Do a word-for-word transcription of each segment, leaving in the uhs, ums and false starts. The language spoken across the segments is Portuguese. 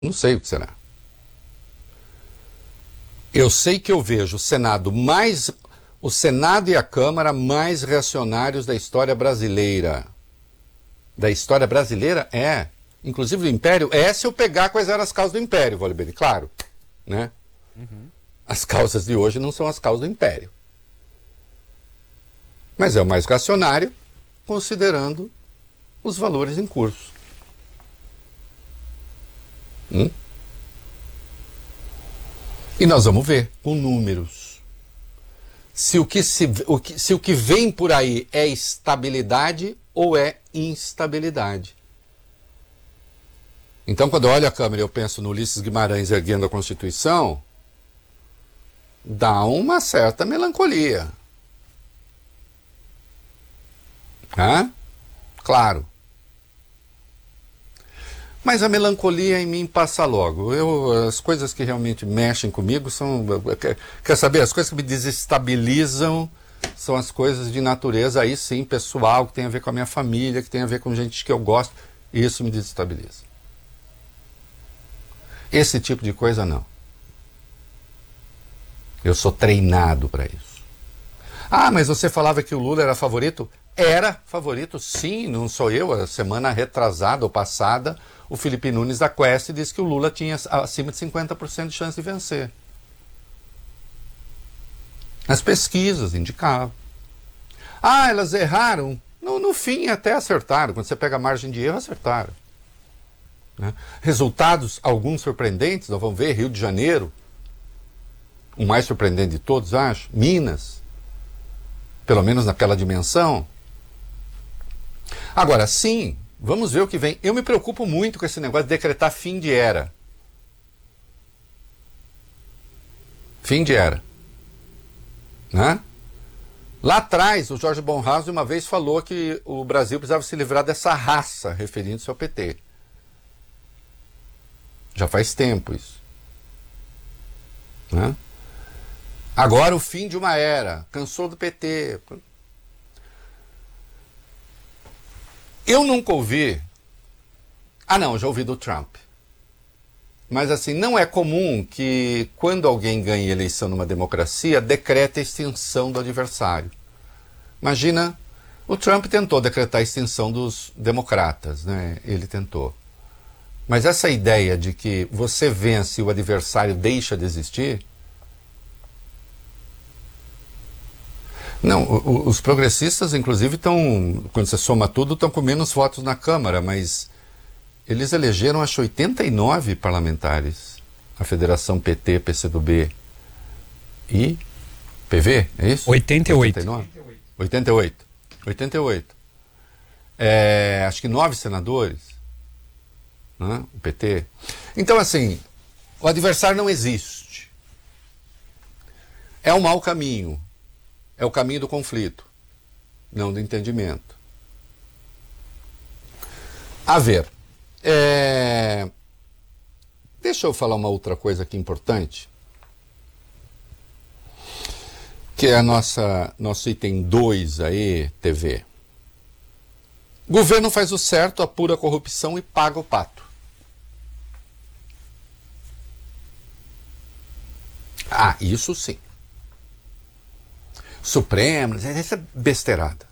Não sei o que será. Eu sei que eu vejo o Senado mais... O Senado e a Câmara mais reacionários da história brasileira. Da história brasileira? É. Inclusive do Império? É, se eu pegar quais eram as causas do Império, Valdemir, claro. Né? Uhum. As causas de hoje não são as causas do Império. Mas é o mais reacionário, considerando os valores em curso. Hum? E nós vamos ver com números. Se o que, se, o que, se o que vem por aí é estabilidade ou é instabilidade. Então, quando eu olho a Câmara e eu penso no Ulisses Guimarães erguendo a Constituição, dá uma certa melancolia. Hã? Claro. Mas a melancolia em mim passa logo. Eu, as coisas que realmente mexem comigo são... Quer, quer saber? As coisas que me desestabilizam são as coisas de natureza, aí sim, pessoal, que tem a ver com a minha família, que tem a ver com gente que eu gosto. Isso me desestabiliza. Esse tipo de coisa, não. Eu sou treinado para isso. Ah, mas você falava que o Lula era favorito? Era favorito, sim, não sou eu. A semana retrasada ou passada, o Felipe Nunes da Quest disse que o Lula tinha acima de cinquenta por cento de chance de vencer. As pesquisas indicavam. Ah, elas erraram? No, no fim até acertaram. Quando você pega a margem de erro, acertaram. Né? Resultados, alguns surpreendentes, nós vamos ver, Rio de Janeiro, o mais surpreendente de todos, acho, Minas, pelo menos naquela dimensão. Agora, sim, vamos ver o que vem. Eu me preocupo muito com esse negócio de decretar fim de era. Fim de era. Né? Lá atrás, o Jorge Bonhaus uma vez falou que o Brasil precisava se livrar dessa raça, referindo-se ao P T. Já faz tempo isso. Né? Agora o fim de uma era. Cansou do P T. Eu nunca ouvi... Ah não, já ouvi do Trump. Mas assim, não é comum que quando alguém ganha eleição numa democracia, decrete a extinção do adversário. Imagina, o Trump tentou decretar a extinção dos democratas, né? Ele tentou. Mas essa ideia de que você vence e o adversário deixa de existir... Não, os progressistas, inclusive, estão, quando você soma tudo, estão com menos votos na Câmara, mas eles elegeram, acho, oitenta e nove parlamentares. A Federação P T, P C do B e P V, é isso? oitenta e oito. oitenta e nove? oitenta e oito. oitenta e oito. É, acho que nove senadores, né? O P T. Então, assim, o adversário não existe. É um mau caminho. É o caminho do conflito, não do entendimento. A ver, é... deixa eu falar uma outra coisa aqui importante, que é a nossa, nosso item dois aí, T V. Governo faz o certo, apura a corrupção e paga o pato. Ah, isso sim. Supremo, essa é besteirada.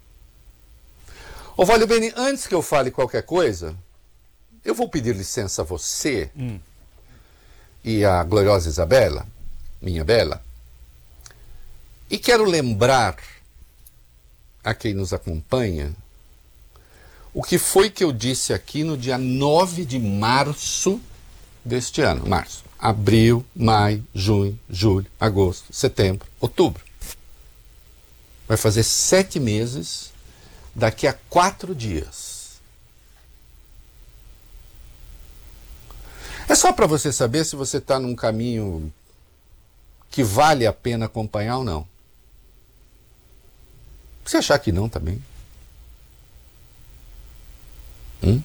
Ô, Valeu Beni, antes que eu fale qualquer coisa, eu vou pedir licença a você hum. e a gloriosa Isabela, minha bela, e quero lembrar a quem nos acompanha o que foi que eu disse aqui no dia nove de março deste ano. Março, abril, maio, junho, julho, agosto, setembro, outubro. Vai fazer sete meses daqui a quatro dias. É só para você saber se você está num caminho que vale a pena acompanhar ou não. Se achar que não, também. Hum?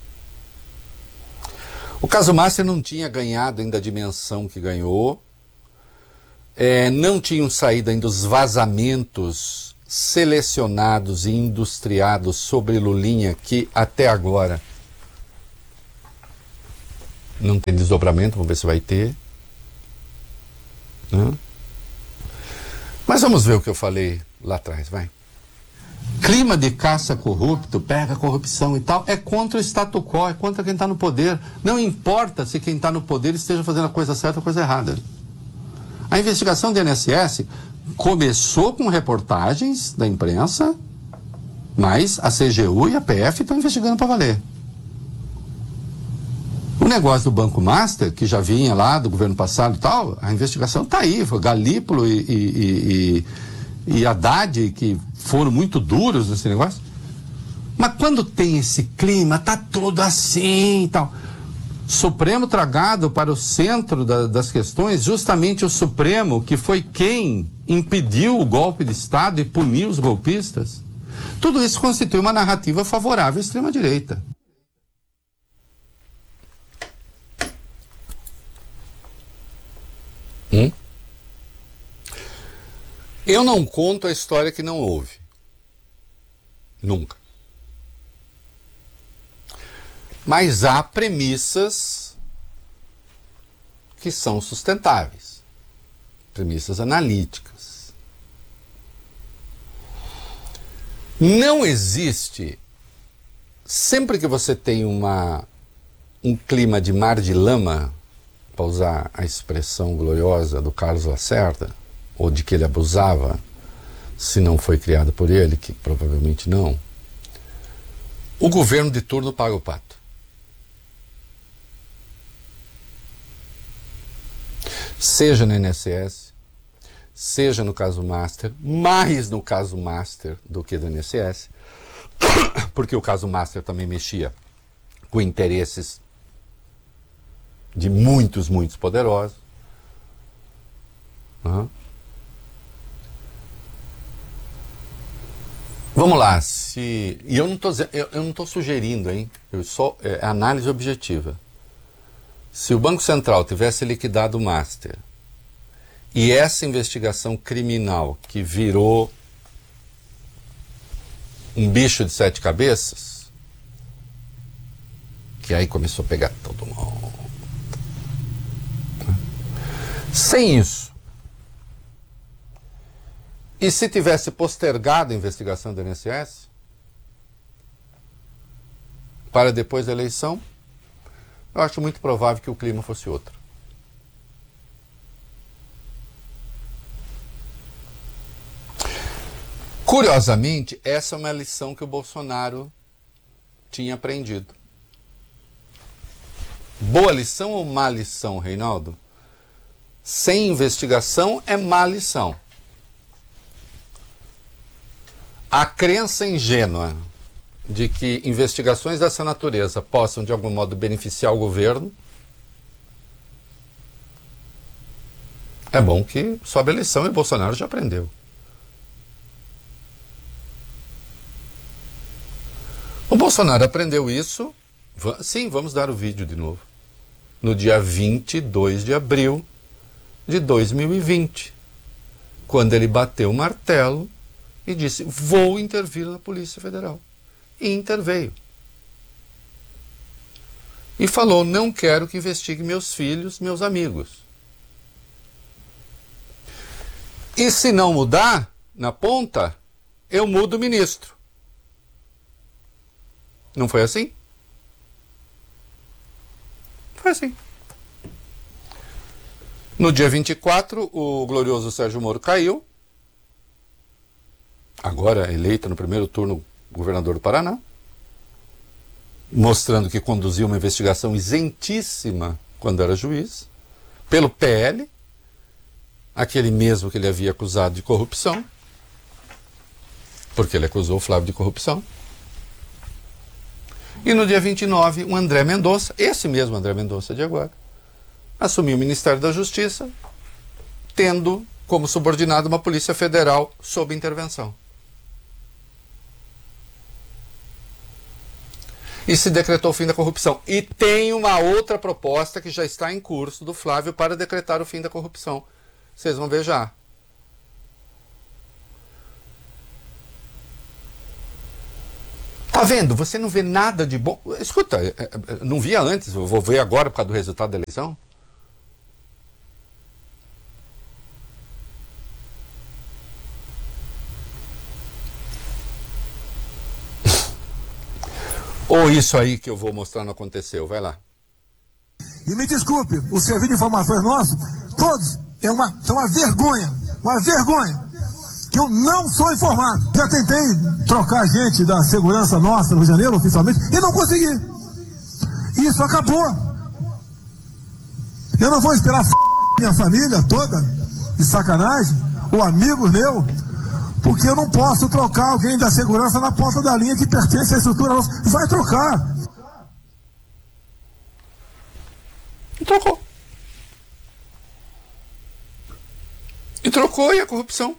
O caso Master não tinha ganhado ainda a dimensão que ganhou. É, não tinham saído ainda os vazamentos selecionados e industriados sobre Lulinha que até agora não tem desdobramento, vamos ver se vai ter. Né? Mas vamos ver o que eu falei lá atrás, vai. Clima de caça corrupto, pega a corrupção e tal, é contra o status quo, é contra quem está no poder. Não importa se quem está no poder esteja fazendo a coisa certa ou a coisa errada. A investigação do I N S S começou com reportagens da imprensa, mas a C G U e a P F estão investigando para valer. O negócio do Banco Master, que já vinha lá do governo passado e tal, a investigação está aí. Foi Galípolo e, e, e, e Haddad, que foram muito duros nesse negócio. Mas quando tem esse clima, tá tudo assim e tal. Supremo tragado para o centro da, das questões, justamente o Supremo, que foi quem impediu o golpe de Estado e puniu os golpistas. Tudo isso constitui uma narrativa favorável à extrema-direita. Hum? Eu não conto a história que não houve. Nunca. Mas há premissas que são sustentáveis. Premissas analíticas. Não existe, sempre que você tem uma, um clima de mar de lama, para usar a expressão gloriosa do Carlos Lacerda, ou de que ele abusava, se não foi criado por ele, que provavelmente não, o governo de turno paga o pato. Seja no I N S S, seja no caso Master, mais no caso Master do que do I N S S, porque o caso Master também mexia com interesses de muitos, muitos poderosos. Uhum. Vamos lá, se... E eu não estou eu, eu não tô sugerindo, hein? Eu só, é análise objetiva. Se o Banco Central tivesse liquidado o Master e essa investigação criminal que virou um bicho de sete cabeças, que aí começou a pegar todo mundo. Sem isso, e se tivesse postergado a investigação do I N S S para depois da eleição, eu acho muito provável que o clima fosse outro. Curiosamente, essa é uma lição que o Bolsonaro tinha aprendido. Boa lição ou má lição, Reinaldo? Sem investigação é má lição. A crença ingênua de que investigações dessa natureza possam, de algum modo, beneficiar o governo, é bom que sobe a eleição e Bolsonaro já aprendeu. O Bolsonaro aprendeu isso, sim, vamos dar o vídeo de novo, no dia vinte e dois de abril de dois mil e vinte, quando ele bateu o martelo e disse, vou intervir na Polícia Federal. E interveio. E falou, não quero que investigue meus filhos, meus amigos. E se não mudar, na ponta, eu mudo o ministro. Não foi assim? Foi assim. No dia vinte e quatro, o glorioso Sérgio Moro caiu, agora eleito no primeiro turno governador do Paraná, mostrando que conduziu uma investigação isentíssima quando era juiz, pelo P L, aquele mesmo que ele havia acusado de corrupção, porque ele acusou o Flávio de corrupção. E no dia vinte e nove, o André Mendonça, esse mesmo André Mendonça de agora, assumiu o Ministério da Justiça, tendo como subordinado uma Polícia Federal sob intervenção. E se decretou o fim da corrupção. E tem uma outra proposta que já está em curso do Flávio para decretar o fim da corrupção. Vocês vão ver já. Tá vendo? Você não vê nada de bom. Escuta, não via antes, eu vou ver agora por causa do resultado da eleição. Ou isso aí que eu vou mostrar não aconteceu, vai lá. E me desculpe, o serviço de informações nosso, todos, é uma, é uma vergonha, uma vergonha, que eu não sou informado. Já tentei trocar gente da segurança nossa no Rio de Janeiro, oficialmente, e não consegui. Isso acabou. Eu não vou esperar f... minha família toda, de sacanagem, ou amigos meus, porque eu não posso trocar alguém da segurança na ponta da linha que pertence à estrutura nossa. Vai trocar. E trocou. E trocou e a corrupção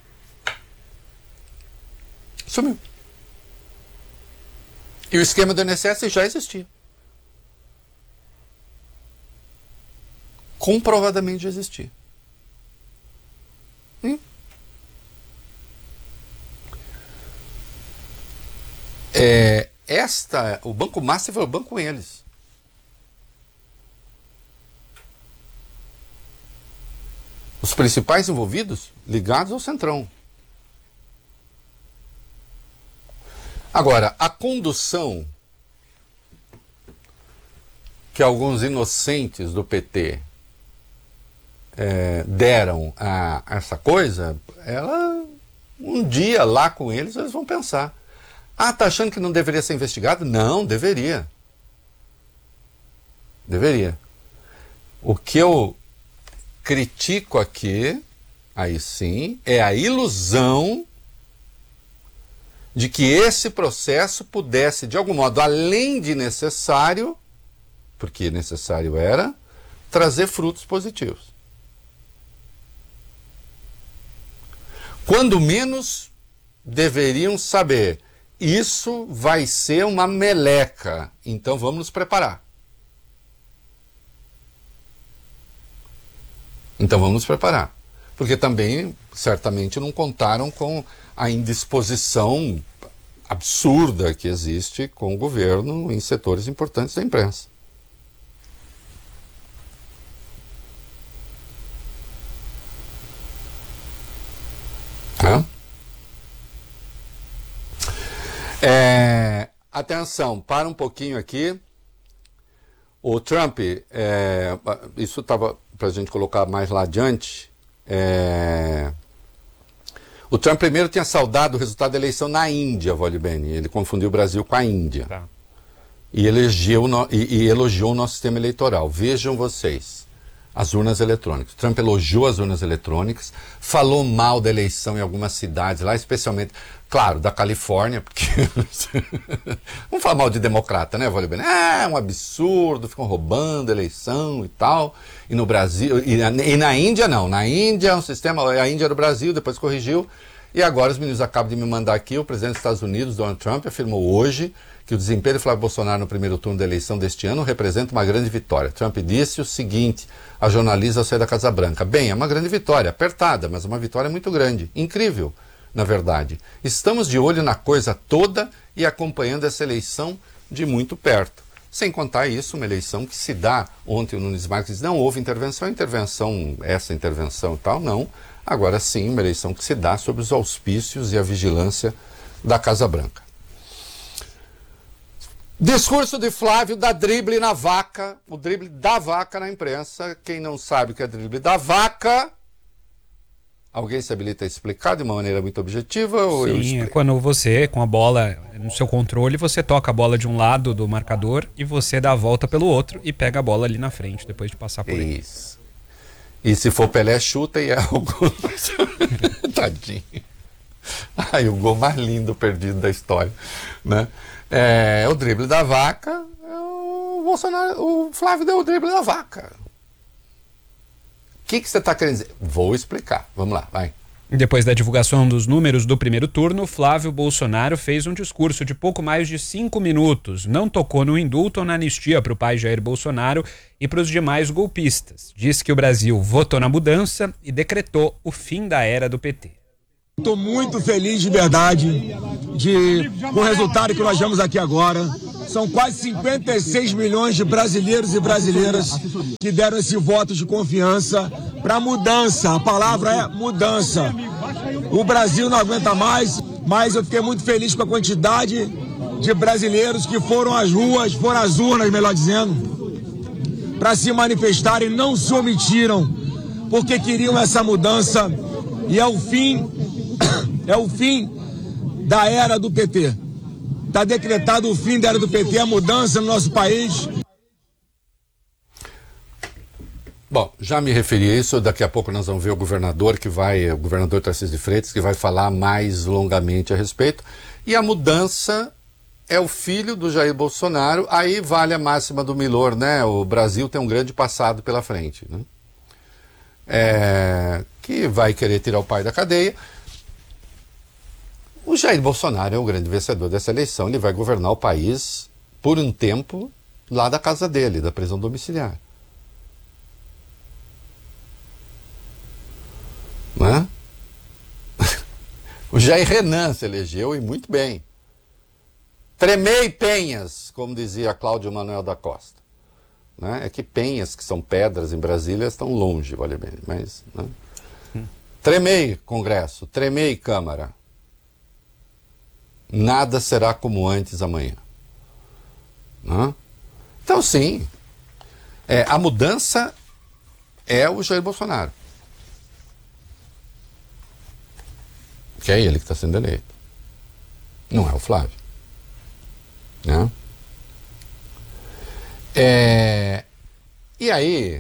sumiu. E o esquema do I N S S já existia. Comprovadamente já existia. Hum? É, esta, o Banco Master foi o banco com eles. Os principais envolvidos ligados ao Centrão. Agora, a condução que alguns inocentes do P T é, deram a essa coisa, ela, um dia lá com eles, eles vão pensar. Ah, tá achando que não deveria ser investigado? Não, deveria. Deveria. O que eu critico aqui, aí sim, é a ilusão de que esse processo pudesse, de algum modo, além de necessário, porque necessário era, trazer frutos positivos. Quando menos, deveriam saber, isso vai ser uma meleca, então vamos nos preparar. Então vamos nos preparar. Porque também, certamente, não contaram com a indisposição absurda que existe com o governo em setores importantes da imprensa. Hã? É, atenção, para um pouquinho aqui. O Trump, é, isso estava para a gente colocar mais lá adiante. É, o Trump primeiro tinha saudado o resultado da eleição na Índia, Vale Bene. Ele confundiu o Brasil com a Índia. Tá. E, elegeu no, e, e elogiou o nosso sistema eleitoral. Vejam vocês, as urnas eletrônicas. O Trump elogiou as urnas eletrônicas, falou mal da eleição em algumas cidades lá, especialmente, claro, da Califórnia, porque vamos falar mal de democrata, né, Vale Bene? É um absurdo, ficam roubando a eleição e tal. E no Brasil, e na, e na Índia não, na Índia um sistema, a Índia era o Brasil, depois corrigiu, e agora os meninos acabam de me mandar aqui, o presidente dos Estados Unidos, Donald Trump, afirmou hoje que o desempenho de Flávio Bolsonaro no primeiro turno da eleição deste ano representa uma grande vitória. Trump disse o seguinte a jornalista ao sair da Casa Branca: bem, é uma grande vitória, apertada, mas uma vitória muito grande, incrível, na verdade. Estamos de olho na coisa toda e acompanhando essa eleição de muito perto. Sem contar isso, uma eleição que se dá, ontem o Nunes Marques disse, não houve intervenção, intervenção, essa intervenção e tal, não. Agora sim, uma eleição que se dá sob os auspícios e a vigilância da Casa Branca. Discurso de Flávio dá drible na vaca, o drible da vaca na imprensa. Quem não sabe o que é drible da vaca, alguém se habilita a explicar de uma maneira muito objetiva? Ou Sim, é quando você, com a bola no seu controle, você toca a bola de um lado do marcador e você dá a volta pelo outro e pega a bola ali na frente, depois de passar por ele. Isso. E se for Pelé, chuta e é o gol. Tadinho. Ai, o gol mais lindo perdido da história, né? É, o drible da vaca, o Bolsonaro, o Flávio deu o drible da vaca. O que, que você está querendo dizer? Vou explicar. Vamos lá, vai. Depois da divulgação dos números do primeiro turno, Flávio Bolsonaro fez um discurso de pouco mais de cinco minutos. Não tocou no indulto ou na anistia para o pai Jair Bolsonaro e para os demais golpistas. Disse que o Brasil votou na mudança e decretou o fim da era do P T. Estou muito feliz de verdade de, com o resultado que nós vemos aqui agora. São quase cinquenta e seis milhões de brasileiros e brasileiras que deram esse voto de confiança para mudança. A palavra é mudança. O Brasil não aguenta mais, mas eu fiquei muito feliz com a quantidade de brasileiros que foram às ruas, foram às urnas, melhor dizendo, para se manifestarem, não se omitiram, porque queriam essa mudança. E é o fim, é o fim da era do P T. Está decretado o fim da era do P T, a mudança no nosso país. Bom, já me referi a isso, daqui a pouco nós vamos ver o governador que vai, o governador Tarcísio de Freitas, que vai falar mais longamente a respeito. E a mudança é o filho do Jair Bolsonaro, aí vale a máxima do Milor, né? O Brasil tem um grande passado pela frente, né? É, que vai querer tirar o pai da cadeia. O Jair Bolsonaro é o grande vencedor dessa eleição, ele vai governar o país por um tempo lá da casa dele, da prisão domiciliar. Né? O Jair Renan se elegeu e muito bem. Tremei penhas, como dizia Cláudio Manuel da Costa. Né? É que penhas, que são pedras em Brasília, estão longe, vale bem, mas... Né? Hum. Tremei Congresso, tremei Câmara. Nada será como antes amanhã. Né? Então, sim, é, a mudança é o Jair Bolsonaro. Que é ele que está sendo eleito. Não é o Flávio. Né? É, e aí,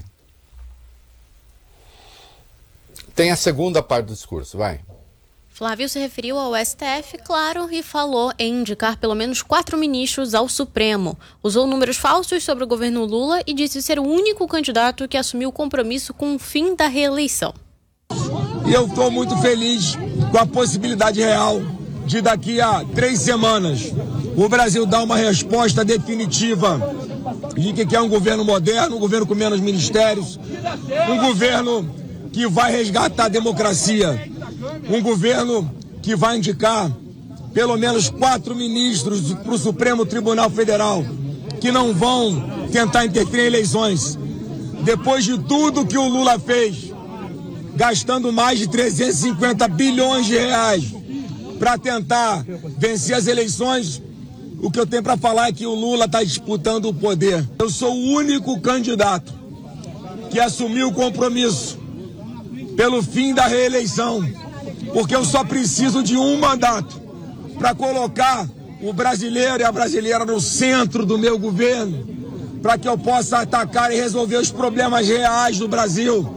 tem a segunda parte do discurso, vai. Flávio se referiu ao S T F, claro, e falou em indicar pelo menos quatro ministros ao Supremo. Usou números falsos sobre o governo Lula e disse ser o único candidato que assumiu o compromisso com o fim da reeleição. E eu estou muito feliz com a possibilidade real de daqui a três semanas o Brasil dar uma resposta definitiva de que quer um governo moderno, um governo com menos ministérios, um governo que vai resgatar a democracia, um governo que vai indicar pelo menos quatro ministros para o Supremo Tribunal Federal, que não vão tentar interferir em eleições. Depois de tudo que o Lula fez, gastando mais de trezentos e cinquenta bilhões de reais para tentar vencer as eleições, o que eu tenho para falar é que o Lula está disputando o poder. Eu sou o único candidato que assumiu o compromisso pelo fim da reeleição, porque eu só preciso de um mandato para colocar o brasileiro e a brasileira no centro do meu governo, para que eu possa atacar e resolver os problemas reais do Brasil.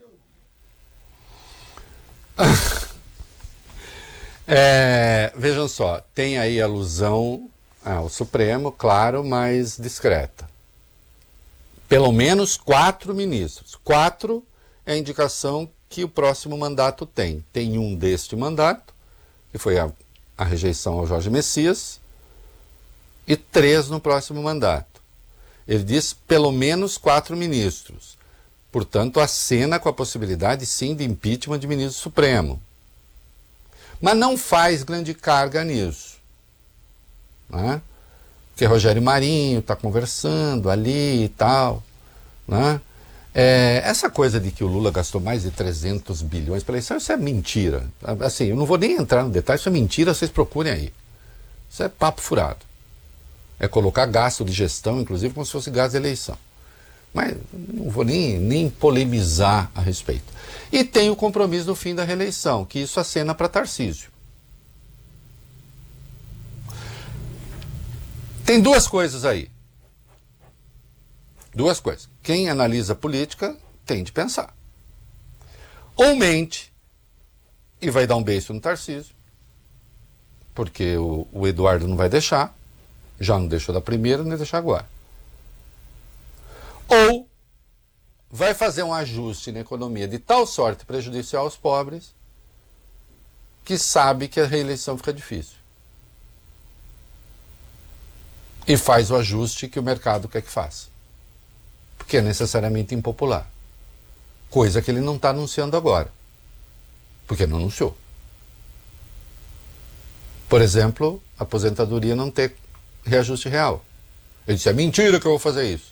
É, vejam só, tem aí alusão ao Supremo, claro, mas discreta. Pelo menos quatro ministros. Quatro é a indicação que o próximo mandato tem. Tem um deste mandato, que foi a, a rejeição ao Jorge Messias, e três no próximo mandato. Ele diz pelo menos quatro ministros. Portanto, acena com a possibilidade, sim, de impeachment de ministro supremo. Mas não faz grande carga nisso. Né? Porque Rogério Marinho está conversando ali e tal. Né? É, essa coisa de que o Lula gastou mais de trezentos bilhões pela eleição, isso é mentira. Assim, eu não vou nem entrar no detalhe, isso é mentira, vocês procurem aí. Isso é papo furado. É colocar gasto de gestão, inclusive, como se fosse gasto de eleição. Mas não vou nem, nem polemizar a respeito. E tem o compromisso no fim da reeleição, que isso acena para Tarcísio. Tem duas coisas aí. Duas coisas. Quem analisa política tem de pensar. Ou mente e vai dar um beijo no Tarcísio, porque o, o Eduardo não vai deixar, já não deixou da primeira, nem deixar agora. Ou vai fazer um ajuste na economia de tal sorte prejudicial aos pobres que sabe que a reeleição fica difícil. E faz o ajuste que o mercado quer que faça. Porque é necessariamente impopular. Coisa que ele não está anunciando agora. Porque não anunciou. Por exemplo, a aposentadoria não ter reajuste real. Ele disse, é mentira que eu vou fazer isso.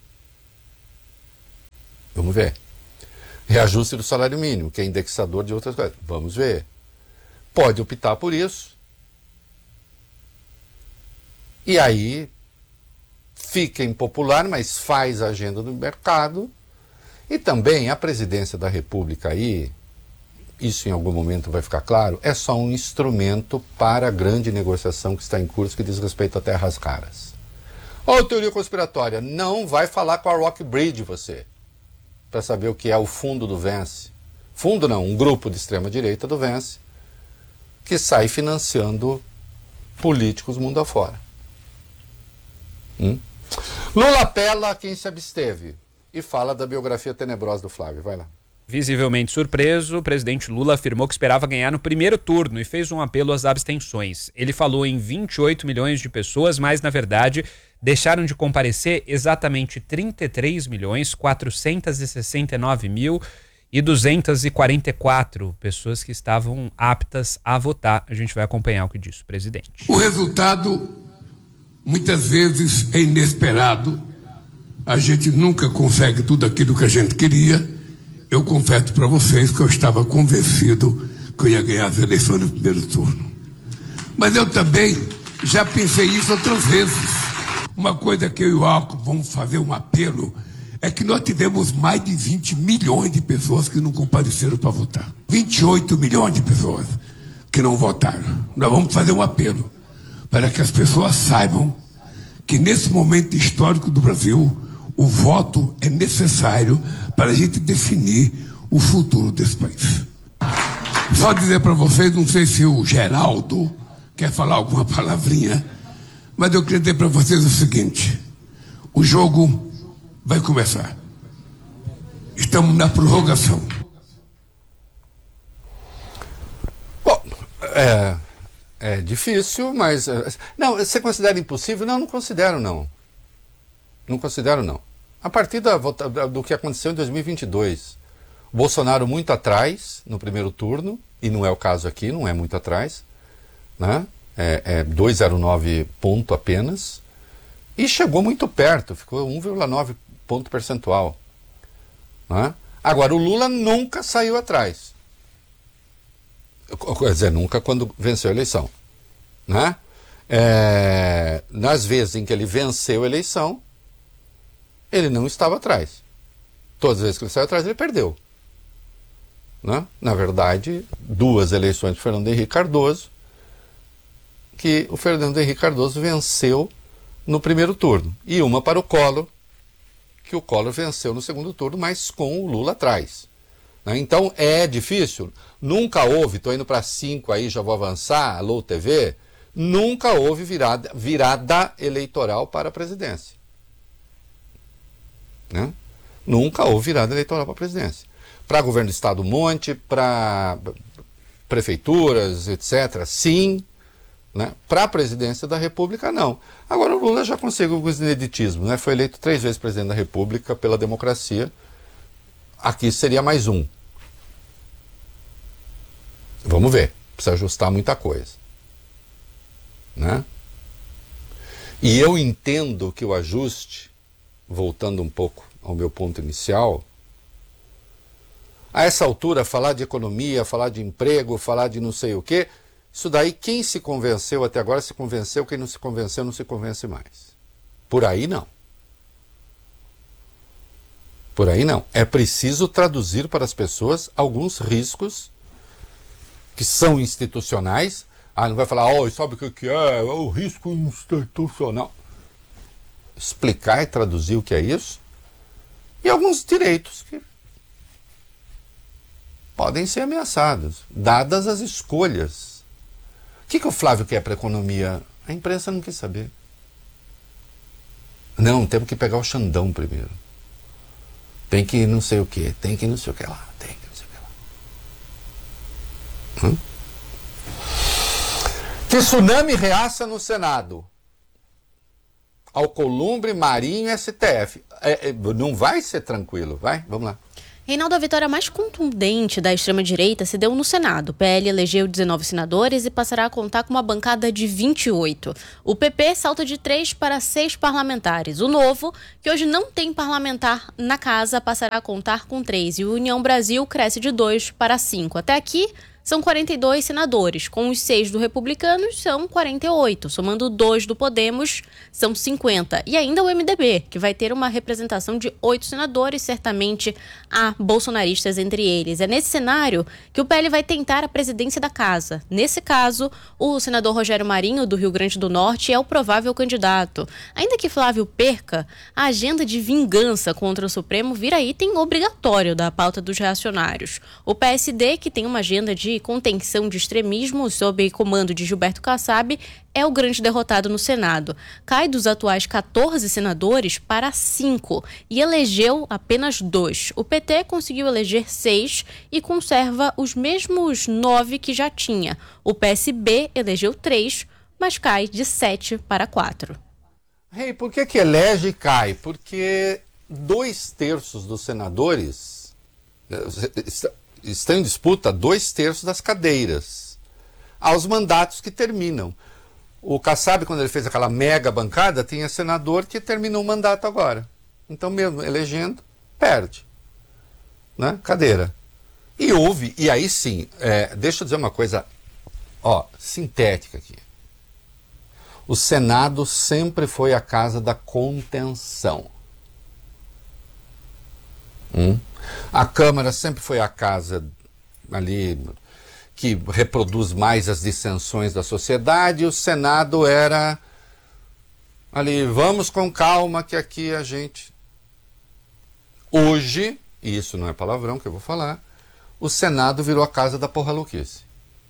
Vamos ver. Reajuste do salário mínimo, que é indexador de outras coisas. Vamos ver. Pode optar por isso. E aí fica impopular, mas faz a agenda do mercado. E também a presidência da República aí, isso em algum momento vai ficar claro, é só um instrumento para a grande negociação que está em curso, que diz respeito a terras raras. Ou teoria conspiratória, não vai falar com a Rockbridge você, para saber o que é o fundo do Vence. Fundo não, um grupo de extrema-direita do Vence, que sai financiando políticos mundo afora. Hum? Lula apela a quem se absteve e fala da biografia tenebrosa do Flávio. Vai lá. Visivelmente surpreso, o presidente Lula afirmou que esperava ganhar no primeiro turno e fez um apelo às abstenções. Ele falou em vinte e oito milhões de pessoas, mas, na verdade, deixaram de comparecer exatamente trinta e três milhões, quatrocentos e sessenta e nove mil e duzentos e quarenta e quatro pessoas que estavam aptas a votar. A gente vai acompanhar o que disse o presidente. O resultado, muitas vezes, é inesperado. A gente nunca consegue tudo aquilo que a gente queria. Eu confesso para vocês que eu estava convencido que eu ia ganhar as eleições no primeiro turno. Mas eu também já pensei isso outras vezes. Uma coisa que eu e o Alckmin vamos fazer um apelo é que nós tivemos mais de vinte milhões de pessoas que não compareceram para votar. vinte e oito milhões de pessoas que não votaram. Nós vamos fazer um apelo para que as pessoas saibam que nesse momento histórico do Brasil, o voto é necessário para a gente definir o futuro desse país. Só dizer para vocês, não sei se o Geraldo quer falar alguma palavrinha, mas eu queria dizer para vocês o seguinte: o jogo vai começar. Estamos na prorrogação. Bom, é, é difícil, mas... Não, você considera impossível? Não, não considero, não. Não considero, não. A partir da, do que aconteceu em dois mil e vinte e dois, o Bolsonaro muito atrás no primeiro turno, e não é o caso aqui, não é muito atrás, né? É, é dois vírgula zero nove ponto apenas, e chegou muito perto, ficou um vírgula nove ponto percentual. Né? Agora, o Lula nunca saiu atrás. Quer dizer, nunca quando venceu a eleição. Né? É, nas vezes em que ele venceu a eleição, ele não estava atrás. Todas as vezes que ele saiu atrás, ele perdeu. Né? Na verdade, duas eleições de Fernando Henrique Cardoso, que o Fernando Henrique Cardoso venceu no primeiro turno. E uma para o Collor, que o Collor venceu no segundo turno, mas com o Lula atrás. Né? Então, é difícil. Nunca houve, estou indo para cinco aí, já vou avançar, alô T V, nunca houve virada, virada eleitoral para a presidência. Né? Nunca houve virada eleitoral para a presidência. Para governo do Estado, um monte, para prefeituras, etcétera, sim. Né? Para a presidência da República, não. Agora, o Lula já conseguiu alguns ineditismos. Né? Foi eleito três vezes presidente da República pela democracia. Aqui seria mais um. Vamos ver. Precisa ajustar muita coisa. Né? E eu entendo que o ajuste, voltando um pouco ao meu ponto inicial, a essa altura, falar de economia, falar de emprego, falar de não sei o quê, isso daí, quem se convenceu até agora se convenceu, quem não se convenceu não se convence mais. Por aí não. Por aí não. É preciso traduzir para as pessoas alguns riscos que são institucionais. Ah, não vai falar, oh, sabe o que é? É o risco institucional. Explicar e traduzir o que é isso. E alguns direitos que podem ser ameaçados, dadas as escolhas. O que, que o Flávio quer para a economia? A imprensa não quis saber. Não, temos que pegar o Xandão primeiro. Tem que não sei o que, tem que não sei o que lá, tem que não sei o que lá. Hum? Tsunami reaça no Senado. Alcolumbre, Marinho, S T F. É, é, não vai ser tranquilo, vai? Vamos lá. Reinaldo, a vitória mais contundente da extrema-direita se deu no Senado. O P L elegeu dezenove senadores e passará a contar com uma bancada de vinte e oito. O P P salta de três para seis parlamentares. O Novo, que hoje não tem parlamentar na casa, passará a contar com três. E o União Brasil cresce de dois para cinco. Até aqui, são quarenta e dois senadores. Com os seis do Republicanos, são quarenta e oito. Somando dois do Podemos, são cinquenta. E ainda o M D B, que vai ter uma representação de oito senadores, certamente há bolsonaristas entre eles. É nesse cenário que o P L vai tentar a presidência da casa. Nesse caso, o senador Rogério Marinho, do Rio Grande do Norte, é o provável candidato. Ainda que Flávio perca, a agenda de vingança contra o Supremo vira item obrigatório da pauta dos reacionários. O P S D, que tem uma agenda de contenção de extremismo sob comando de Gilberto Kassab, é o grande derrotado no Senado. Cai dos atuais quatorze senadores para cinco e elegeu apenas dois. O P T conseguiu eleger seis e conserva os mesmos nove que já tinha. O P S B elegeu três, mas cai de sete para quatro. Rei, por que que elege e cai? Porque dois terços dos senadores estão em disputa dois terços das cadeiras aos mandatos que terminam. O Kassab, quando ele fez aquela mega bancada, tinha senador que terminou o mandato agora. Então, mesmo elegendo, perde, né? Cadeira. E houve, e aí sim, é, deixa eu dizer uma coisa, ó, sintética aqui. O Senado sempre foi a casa da contenção. Hum? A Câmara sempre foi a casa ali que reproduz mais as dissensões da sociedade, e o Senado era ali, vamos com calma que aqui a gente... Hoje, e isso não é palavrão que eu vou falar, o Senado virou a casa da porra louquice.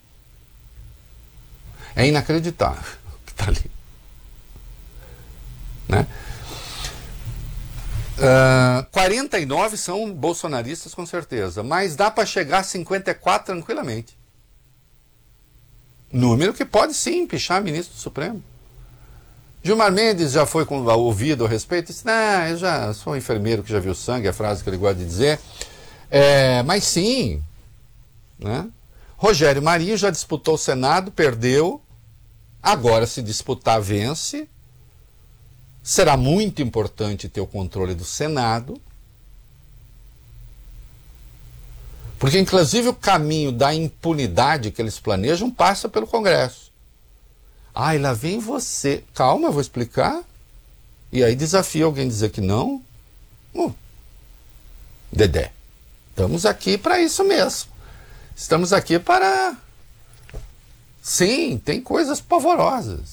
É inacreditável o que está ali. Né? Uh, quarenta e nove são bolsonaristas com certeza, mas dá para chegar a cinquenta e quatro tranquilamente. Número que pode sim pichar ministro do Supremo. Gilmar Mendes já foi com, ouvido a respeito, disse, não, eu já sou um enfermeiro que já viu sangue, é a frase que ele gosta de dizer. É, mas sim, né? Rogério Marinho já disputou o Senado, perdeu, agora se disputar vence. Será muito importante ter o controle do Senado, porque inclusive o caminho da impunidade que eles planejam passa pelo Congresso. Ai, lá vem você. Calma, eu vou explicar. E aí desafia alguém a dizer que não. Uh, Dedé, estamos aqui para isso mesmo. Estamos aqui para... Sim, tem coisas pavorosas.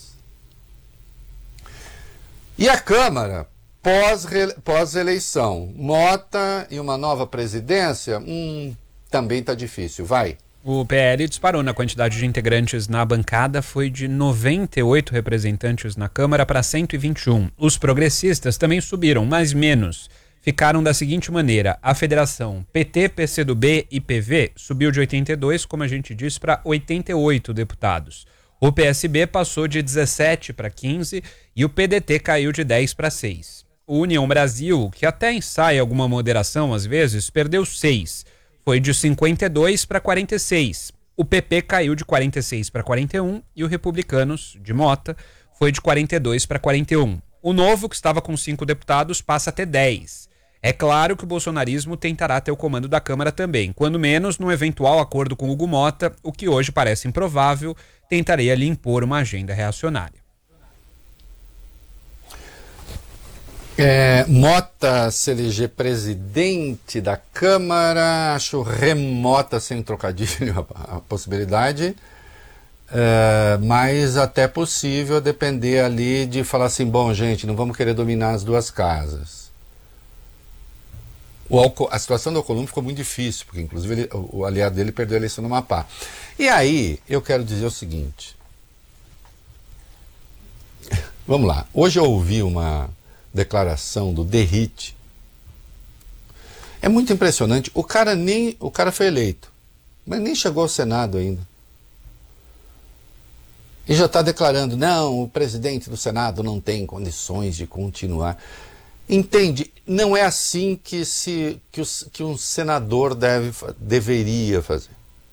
E a Câmara, pós-eleição, Mota e uma nova presidência, hum, também está difícil, vai. O P L disparou na quantidade de integrantes na bancada, foi de noventa e oito representantes na Câmara para cento e vinte e um. Os progressistas também subiram, mas menos. Ficaram da seguinte maneira, a federação P T, P C do B e P V subiu de oitenta e dois, como a gente disse, para oitenta e oito deputados. O P S B passou de dezessete para quinze e o P D T caiu de dez para seis. O União Brasil, que até ensaia alguma moderação às vezes, perdeu seis. Foi de cinquenta e dois para quarenta e seis. O P P caiu de quarenta e seis para quarenta e um e o Republicanos, de Mota, foi de quarenta e dois para quarenta e um. O Novo, que estava com cinco deputados, passa a ter dez. É claro que o bolsonarismo tentará ter o comando da Câmara também, quando menos num eventual acordo com Hugo Mota, o que hoje parece improvável, tentaria lhe impor uma agenda reacionária. É, Mota se eleger presidente da Câmara, acho remota, sem trocadilho, a, a possibilidade, é, mas até possível depender ali de falar assim, bom gente, não vamos querer dominar as duas casas. O, a situação do Alcolumbre ficou muito difícil, porque inclusive ele, o, o aliado dele perdeu a eleição no Amapá. E aí, eu quero dizer o seguinte, vamos lá, hoje eu ouvi uma declaração do Derrite. É muito impressionante, o cara nem, o cara foi eleito, mas nem chegou ao Senado ainda. E já está declarando, não, o presidente do Senado não tem condições de continuar. Entende? Não é assim que, se, que, os, que um senador deve, deveria fazer.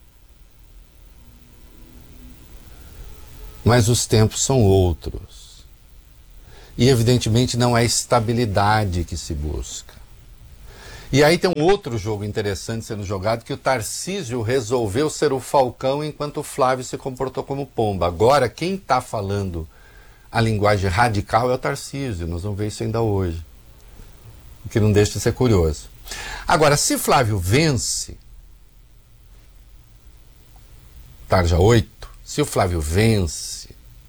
Mas os tempos são outros. E evidentemente não é estabilidade que se busca. E aí tem um outro jogo interessante sendo jogado, que o Tarcísio resolveu ser o Falcão enquanto o Flávio se comportou como pomba. Agora, quem está falando a linguagem radical é o Tarcísio. Nós vamos ver isso ainda hoje. O que não deixa de ser curioso. Agora, se Flávio vence, tarja oito, se o Flávio vence,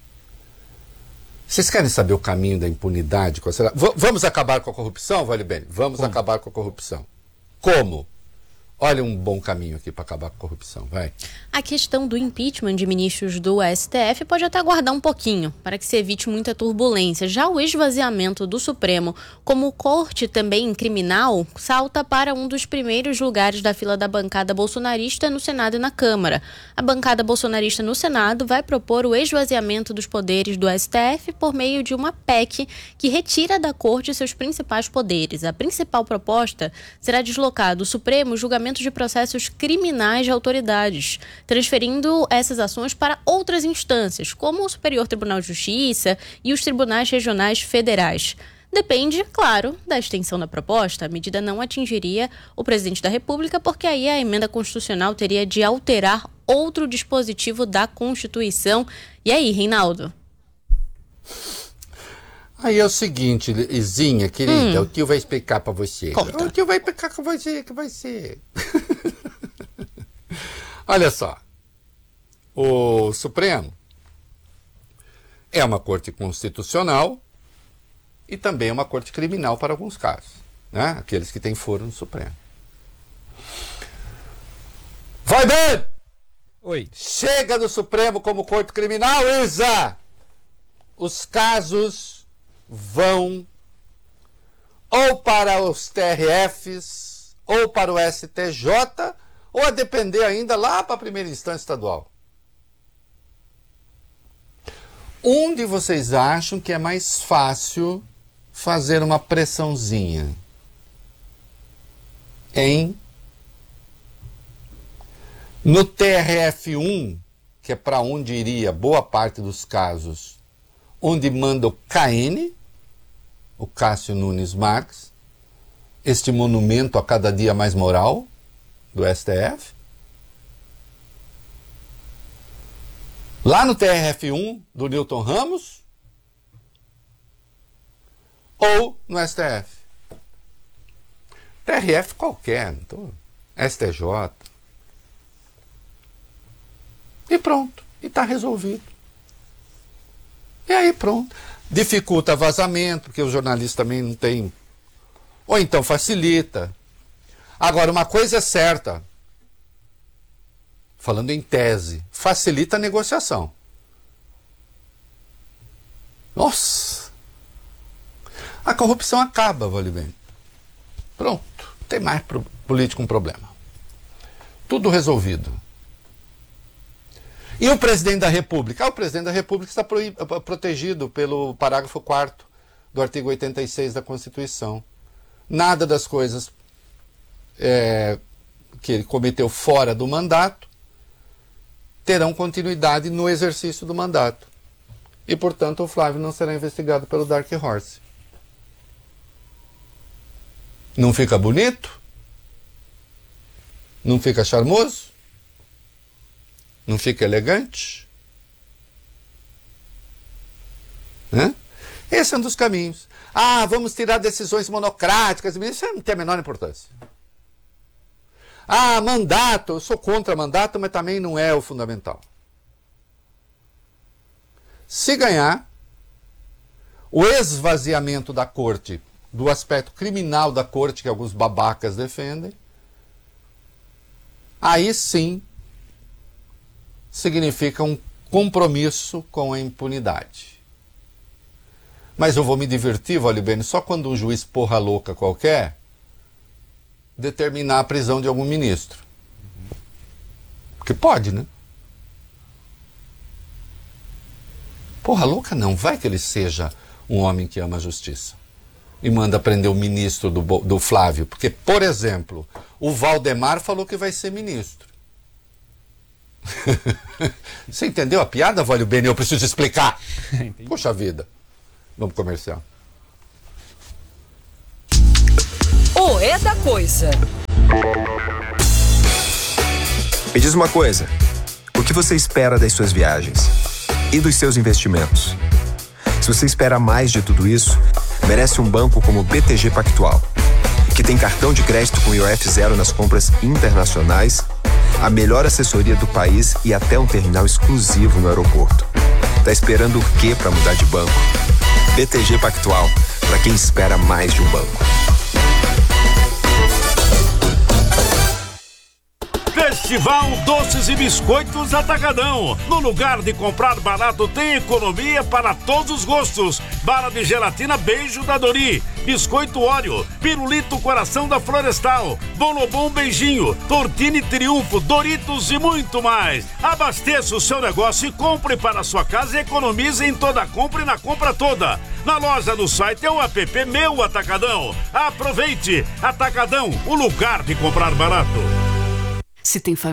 vocês querem saber o caminho da impunidade? V- vamos acabar com a corrupção, Vale Bene? Vamos Como? acabar com a corrupção. Como? Olha um bom caminho aqui para acabar com a corrupção, vai. A questão do impeachment de ministros do S T F pode até aguardar um pouquinho, para que se evite muita turbulência. Já o esvaziamento do Supremo, como corte também criminal, salta para um dos primeiros lugares da fila da bancada bolsonarista no Senado e na Câmara. A bancada bolsonarista no Senado vai propor o esvaziamento dos poderes do S T F por meio de uma P E C que retira da corte seus principais poderes. A principal proposta será deslocar do Supremo julgamento de processos criminais de autoridades, transferindo essas ações para outras instâncias, como o Superior Tribunal de Justiça e os tribunais regionais federais. Depende, claro, da extensão da proposta. A medida não atingiria o presidente da República, porque aí a emenda constitucional teria de alterar outro dispositivo da Constituição. E aí, Reinaldo? Aí é o seguinte, Izinha, querida, hum. o tio vai explicar para você. Conta. O tio vai explicar com você, que vai ser. Olha só, o Supremo é uma corte constitucional e também é uma corte criminal para alguns casos, né? Aqueles que têm foro no Supremo. Vai bem! Oi. Chega do Supremo como corte criminal, Isa! Os casos vão ou para os T R Fs, ou para o S T J, ou a depender ainda lá para a primeira instância estadual. Onde vocês acham que é mais fácil fazer uma pressãozinha? Em? No T R F um, que é para onde iria boa parte dos casos, onde manda o K N, o Cássio Nunes Marques, este monumento a cada dia mais moral do S T F. Lá no T R F um do Newton Ramos, ou no S T F. T R F qualquer, então, S T J. E pronto, e está resolvido. E aí pronto. Dificulta vazamento, porque o jornalista também não tem. Ou então facilita. Agora, uma coisa é certa, falando em tese, facilita a negociação. Nossa! A corrupção acaba, Vale Bem. Pronto, não tem mais pro, político um problema. Tudo resolvido. E o presidente da República? Ah, o presidente da República está pro, protegido pelo parágrafo quarto do artigo oitenta e seis da Constituição. Nada das coisas é, que ele cometeu fora do mandato terão continuidade no exercício do mandato. E, portanto, o Flávio não será investigado pelo Dark Horse. Não fica bonito? Não fica charmoso? Não fica elegante? Né? Esse é um dos caminhos. Ah, vamos tirar decisões monocráticas. Isso não tem a menor importância. Ah, mandato. Eu sou contra mandato, mas também não é o fundamental. Se ganhar, o esvaziamento da corte, do aspecto criminal da corte, que alguns babacas defendem, aí sim significa um compromisso com a impunidade. Mas eu vou me divertir, Vale Bene, só quando um juiz porra louca qualquer determinar a prisão de algum ministro. Porque pode, né? Porra louca não, vai que ele seja um homem que ama a justiça. e manda prender o ministro do, do Flávio. Porque, por exemplo, o Valdemar falou que vai ser ministro. Você entendeu a piada, Vólio Bene? Eu preciso explicar. Poxa vida. Vamos pro comercial. O É da Coisa. Me diz uma coisa. O que você espera das suas viagens? E dos seus investimentos? Se você espera mais de tudo isso, merece um banco como o B T G Pactual, que tem cartão de crédito com I O F zero nas compras internacionais, a melhor assessoria do país e até um terminal exclusivo no aeroporto. Tá esperando o quê para mudar de banco? B T G Pactual, para quem espera mais de um banco. Festival Doces e Biscoitos Atacadão. No lugar de comprar barato, tem economia para todos os gostos. Bala de gelatina Beijo da Dori, Biscoito Oreo, Pirulito Coração da Florestal, Bonobom Beijinho, Tortini Triunfo, Doritos e muito mais. Abasteça o seu negócio e compre para a sua casa e economize em toda a compra e na compra toda. Na loja, no site é o app Meu Atacadão. Aproveite! Atacadão, o lugar de comprar barato. Se tem família